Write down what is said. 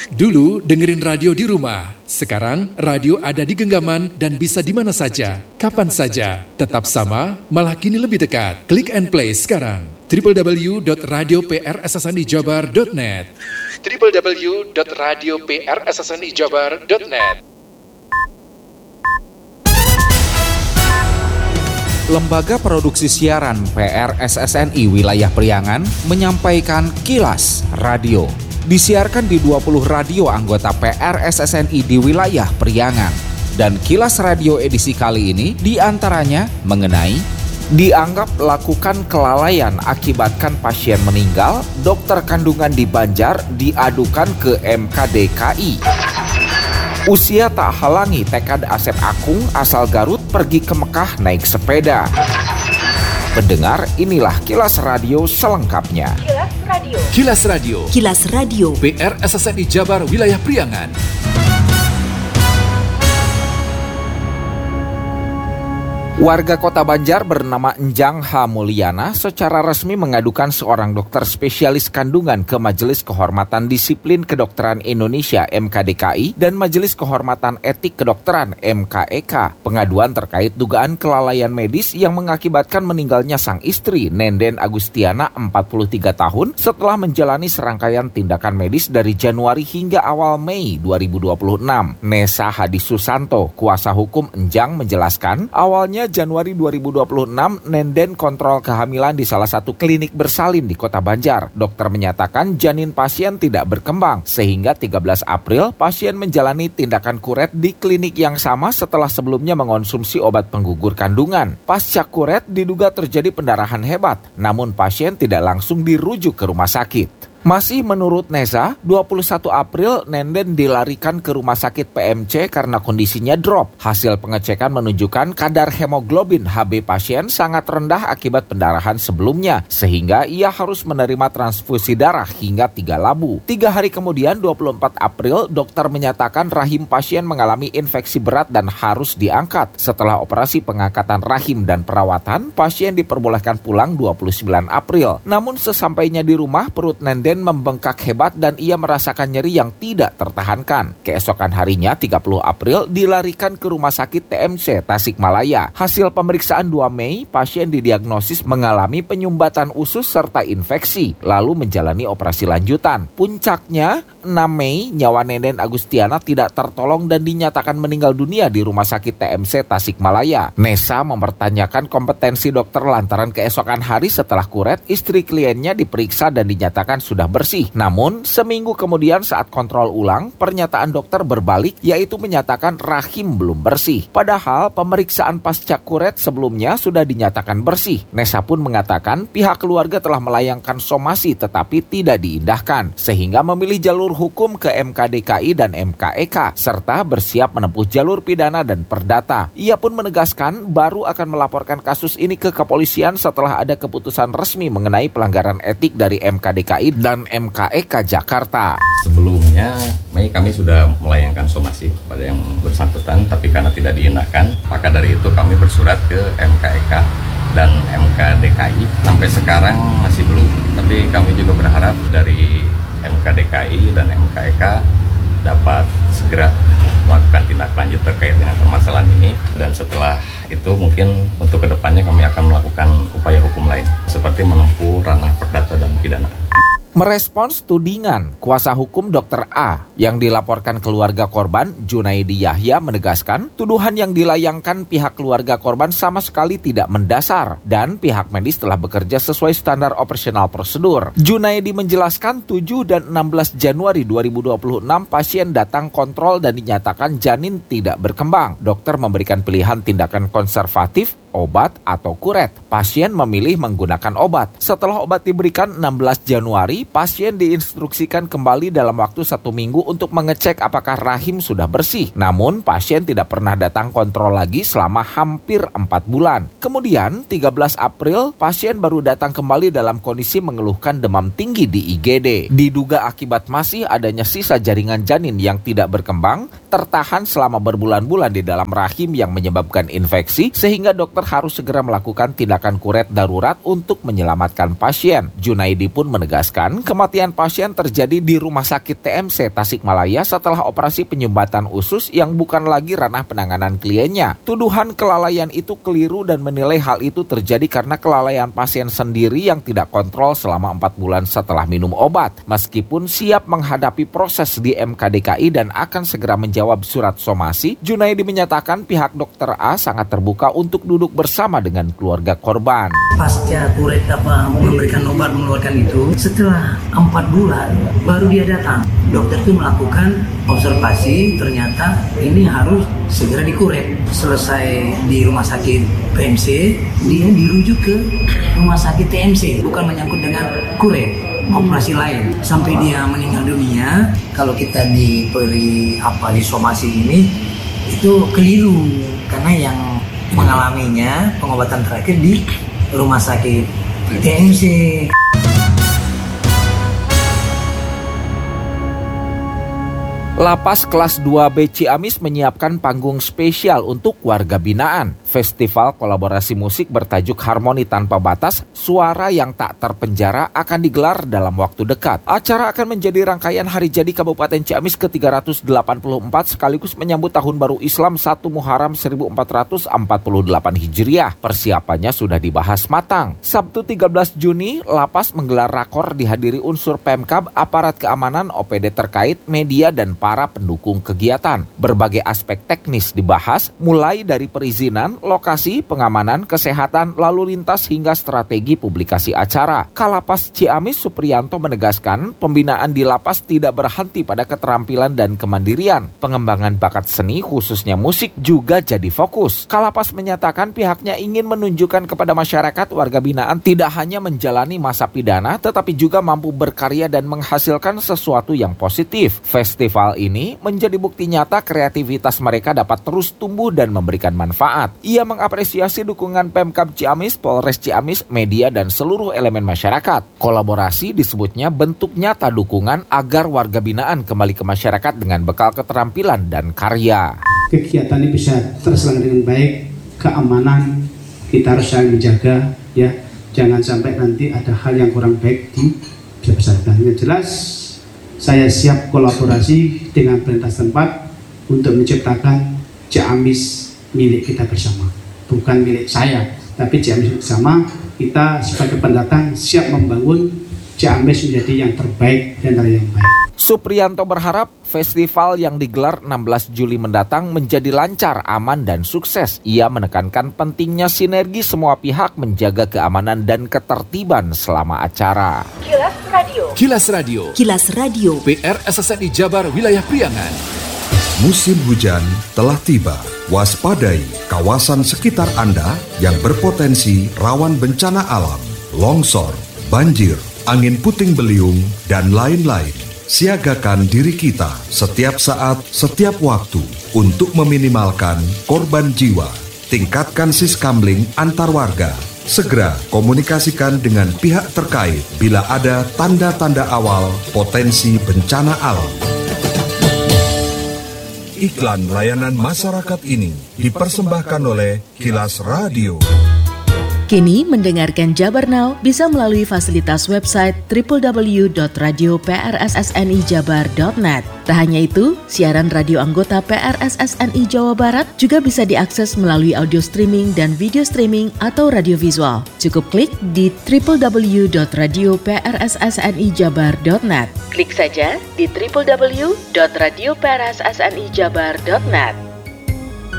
Dulu dengerin radio di rumah, sekarang radio ada di genggaman dan bisa di mana saja, kapan saja. Tetap sama, malah kini lebih dekat. Klik and play sekarang. www.radioprssnijabar.net www.radioprssnijabar.net. Lembaga Produksi Siaran PRSSNI Wilayah Priangan menyampaikan Kilas Radio. Disiarkan di 20 radio anggota PRSSNI di wilayah Priangan. Dan Kilas Radio edisi kali ini diantaranya mengenai dianggap lakukan kelalaian akibatkan pasien meninggal, dokter kandungan di Banjar diadukan ke MKDKI. Usia tak halangi tekad Asep Akung asal Garut pergi ke Mekah naik sepeda. Pendengar, inilah Kilas Radio selengkapnya. Kilas Radio. Kilas Radio. Kilas Radio. PRSSNI Jabar Wilayah Priangan. Warga Kota Banjar bernama Enjang H. Mulyana secara resmi mengadukan seorang dokter spesialis kandungan ke Majelis Kehormatan Disiplin Kedokteran Indonesia (MKDKI) dan Majelis Kehormatan Etik Kedokteran (MKEK). Pengaduan terkait dugaan kelalaian medis yang mengakibatkan meninggalnya sang istri, Nenden Agustiana, 43 tahun, setelah menjalani serangkaian tindakan medis dari Januari hingga awal Mei 2026. Nesa Hadi Susanto, kuasa hukum Enjang, menjelaskan awalnya Januari 2026, Nenden kontrol kehamilan di salah satu klinik bersalin di Kota Banjar. Dokter menyatakan janin pasien tidak berkembang, sehingga 13 April pasien menjalani tindakan kuret di klinik yang sama setelah sebelumnya mengonsumsi obat penggugur kandungan. Pasca kuret diduga terjadi pendarahan hebat, namun pasien tidak langsung dirujuk ke rumah sakit. Masih menurut Nesa, 21 April Nenden dilarikan ke rumah sakit PMC karena kondisinya drop. Hasil pengecekan menunjukkan kadar hemoglobin HB pasien sangat rendah akibat pendarahan sebelumnya, sehingga ia harus menerima transfusi darah hingga 3 labu. 3 hari kemudian, 24 April, dokter menyatakan rahim pasien mengalami infeksi berat dan harus diangkat. Setelah operasi pengangkatan rahim dan perawatan, pasien diperbolehkan pulang 29 April. Namun sesampainya di rumah, perut Nenden membengkak hebat dan ia merasakan nyeri yang tidak tertahankan. Keesokan harinya 30 April dilarikan ke rumah sakit TMC Tasikmalaya. Hasil pemeriksaan 2 Mei, pasien didiagnosis mengalami penyumbatan usus serta infeksi, lalu menjalani operasi lanjutan. Puncaknya 6 Mei, nyawa Nenden Agustiana tidak tertolong dan dinyatakan meninggal dunia di rumah sakit TMC Tasikmalaya. Nesa mempertanyakan kompetensi dokter lantaran keesokan hari setelah kuret, istri kliennya diperiksa dan dinyatakan sudah bersih. Namun, seminggu kemudian saat kontrol ulang, pernyataan dokter berbalik, yaitu menyatakan rahim belum bersih. Padahal, pemeriksaan pasca kuret sebelumnya sudah dinyatakan bersih. Nesa pun mengatakan pihak keluarga telah melayangkan somasi tetapi tidak diindahkan, sehingga memilih jalur hukum ke MKDKI dan MKEK, serta bersiap menempuh jalur pidana dan perdata. Ia pun menegaskan baru akan melaporkan kasus ini ke kepolisian setelah ada keputusan resmi mengenai pelanggaran etik dari MKDKI dan MKEK Jakarta. Sebelumnya, Mei kami sudah melayangkan somasi pada yang bersangkutan, tapi karena tidak diindahkan, maka dari itu kami bersurat ke MKEK dan MKDKI. Sampai sekarang masih belum, tapi kami juga berharap dari MKDKI dan MKEK dapat segera melakukan tindak lanjut terkait dengan permasalahan ini. Dan setelah itu mungkin untuk kedepannya kami akan melakukan upaya hukum lain, seperti menempuh ranah perdata dan pidana. Merespons tudingan, kuasa hukum Dr. A yang dilaporkan keluarga korban, Junaidi Yahya, menegaskan tuduhan yang dilayangkan pihak keluarga korban sama sekali tidak mendasar dan pihak medis telah bekerja sesuai standar operasional prosedur. Junaidi menjelaskan 7 dan 16 Januari 2026 pasien datang kontrol dan dinyatakan janin tidak berkembang. Dokter memberikan pilihan tindakan konservatif, obat atau kuret. Pasien memilih menggunakan obat. Setelah obat diberikan 16 Januari, pasien diinstruksikan kembali dalam waktu 1 minggu untuk mengecek apakah rahim sudah bersih. Namun, pasien tidak pernah datang kontrol lagi selama hampir 4 bulan. Kemudian, 13 April, pasien baru datang kembali dalam kondisi mengeluhkan demam tinggi di IGD. Diduga akibat masih adanya sisa jaringan janin yang tidak berkembang, tertahan selama berbulan-bulan di dalam rahim yang menyebabkan infeksi, sehingga dokter harus segera melakukan tindakan kuret darurat untuk menyelamatkan pasien. Junaidi pun menegaskan kematian pasien terjadi di Rumah Sakit TMC Tasikmalaya setelah operasi penyumbatan usus yang bukan lagi ranah penanganan kliennya. Tuduhan kelalaian itu keliru dan menilai hal itu terjadi karena kelalaian pasien sendiri yang tidak kontrol selama 4 bulan setelah minum obat. Meskipun siap menghadapi proses di MKDKI dan akan segera menjawab surat somasi, Junaidi menyatakan pihak Dr. A sangat terbuka untuk duduk bersama dengan keluarga korban. Pasca kuret memberikan obat mengeluarkan itu, setelah 4 bulan baru dia datang. Dokter itu melakukan observasi, ternyata ini harus segera dikuret. Selesai di rumah sakit PMC, dia dirujuk ke rumah sakit TMC, bukan menyangkut dengan kuret. Operasi lain sampai dia meninggal dunia. Kalau kita diberi somasi ini itu keliru karena yang mengalaminya pengobatan terakhir di rumah sakit TMC. Lapas kelas 2B Ciamis menyiapkan panggung spesial untuk warga binaan. Festival kolaborasi musik bertajuk Harmoni Tanpa Batas, Suara yang Tak Terpenjara akan digelar dalam waktu dekat. Acara akan menjadi rangkaian hari jadi Kabupaten Ciamis ke-384 sekaligus menyambut Tahun Baru Islam 1 Muharram 1448 Hijriah. Persiapannya sudah dibahas matang. Sabtu 13 Juni, Lapas menggelar rakor dihadiri unsur Pemkab, aparat keamanan, OPD terkait, media, dan para pendukung kegiatan. Berbagai aspek teknis dibahas, mulai dari perizinan, lokasi, pengamanan, kesehatan, lalu lintas hingga strategi publikasi acara. Kalapas Ciamis Supriyanto menegaskan, pembinaan di lapas tidak berhenti pada keterampilan dan kemandirian. Pengembangan bakat seni khususnya musik juga jadi fokus. Kalapas menyatakan pihaknya ingin menunjukkan kepada masyarakat warga binaan tidak hanya menjalani masa pidana tetapi juga mampu berkarya dan menghasilkan sesuatu yang positif. Festival ini menjadi bukti nyata kreativitas mereka dapat terus tumbuh dan memberikan manfaat. Ia mengapresiasi dukungan Pemkab Ciamis, Polres Ciamis, media, dan seluruh elemen masyarakat. Kolaborasi disebutnya bentuk nyata dukungan agar warga binaan kembali ke masyarakat dengan bekal keterampilan dan karya. Kegiatan ini bisa terselenggara dengan baik, keamanan kita harus saling menjaga, ya. Jangan sampai nanti ada hal yang kurang baik dibesarkan. Yang jelas, saya siap kolaborasi dengan pemerintah setempat untuk menciptakan Ciamis milik kita bersama. Bukan milik saya, tapi Ciamis bersama. Kita sebagai pendatang siap membangun Ciamis menjadi yang terbaik dan yang baik. Supriyanto berharap festival yang digelar 16 Juli mendatang menjadi lancar, aman, dan sukses. Ia menekankan pentingnya sinergi semua pihak menjaga keamanan dan ketertiban selama acara. Kilas Radio. Kilas Radio. Kilas Radio. PR SSNI Jabar Wilayah Priangan. Musim hujan telah tiba. Waspadai kawasan sekitar Anda yang berpotensi rawan bencana alam, longsor, banjir, angin puting beliung, dan lain-lain. Siagakan diri kita setiap saat, setiap waktu untuk meminimalkan korban jiwa. Tingkatkan siskamling antar warga. Segera komunikasikan dengan pihak terkait bila ada tanda-tanda awal potensi bencana alam. Iklan layanan masyarakat ini dipersembahkan oleh Kilas Radio. Kini mendengarkan Jabar Now bisa melalui fasilitas website www.radio.prssnijabar.net. Tak hanya itu, siaran radio anggota PRSSNI Jawa Barat juga bisa diakses melalui audio streaming dan video streaming atau radio visual. Cukup klik di www.radio.prssnijabar.net. Klik saja di www.radio.prssnijabar.net.